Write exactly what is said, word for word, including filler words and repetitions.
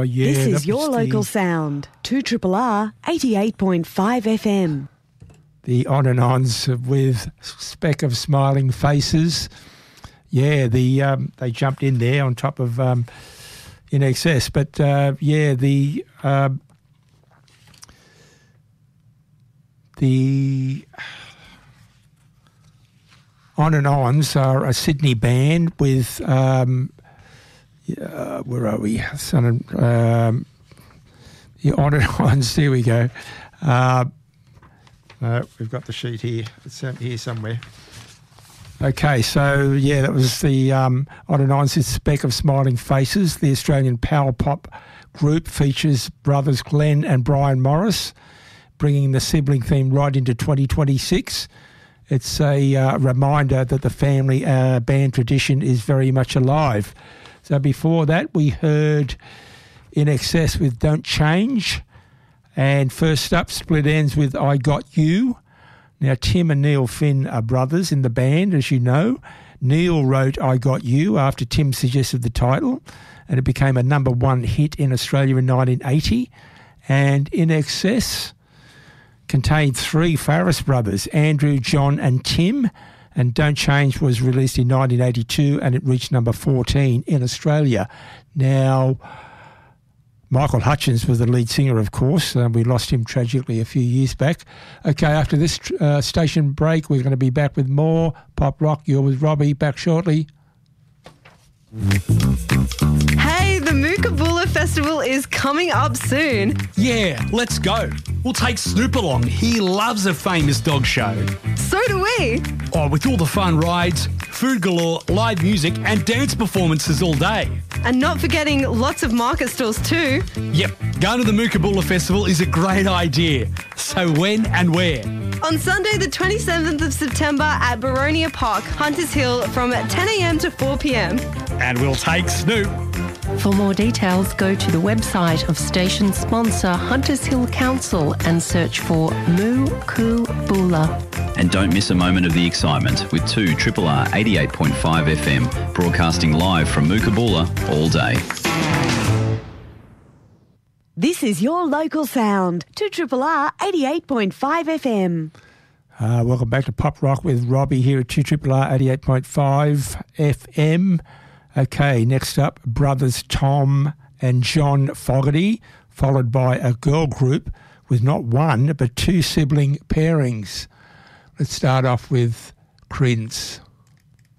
yeah. This is that your was local the, sound. two R R R eighty-eight point five F M. The on and ons with Speck of Smiling Faces. Yeah, the um, they jumped in there on top of um, In Excess. But, uh, yeah, the... Uh, the... On and Ons are a Sydney band with, um, uh, where are we? Son of, um, the On and Ons, there we go. Uh, uh, we've got the sheet here. It's here somewhere. Okay, so, yeah, that was the um, On and Ons, it's Speck of Smiling Faces. The Australian power pop group features brothers Glenn and Brian Morris, bringing the sibling theme right into twenty twenty-six. It's a uh, reminder that the family uh, band tradition is very much alive. So before that, we heard In Excess with Don't Change. And first up, Split Ends with I Got You. Now, Tim and Neil Finn are brothers in the band, as you know. Neil wrote I Got You after Tim suggested the title, and it became a number one hit in Australia in nineteen eighty. And In Excess contained three Farris brothers, Andrew, John and Tim, and Don't Change was released in nineteen eighty-two and it reached number fourteen in Australia. Now, Michael Hutchins was the lead singer, of course. Um, we lost him tragically a few years back. Okay, after this uh, station break, we're going to be back with more pop rock. You're with Robbie, back shortly. Hey, the Mookabola Festival is coming up soon. Yeah, let's go. We'll take Snoop along. He loves a famous dog show. So do we. Oh, with all the fun rides, food galore, live music and dance performances all day. And not forgetting lots of market stalls too. Yep, going to the Mookabola Festival is a great idea. So when and where? On Sunday the twenty-seventh of September at Baronia Park, Hunters Hill from ten a.m. to four p.m. And we'll take Snoop. For more details, go to the website of station sponsor Hunters Hill Council and search for Mookabola. And don't miss a moment of the excitement with two R R R eighty-eight point five F M, broadcasting live from Mookabola all day. This is your local sound. two R R R eighty-eight point five F M. Uh, welcome back to Pop Rock with Robbie here at two R R R eighty-eight point five F M. Okay, next up, brothers Tom and John Fogarty, followed by a girl group with not one but two sibling pairings. Let's start off with Creedence.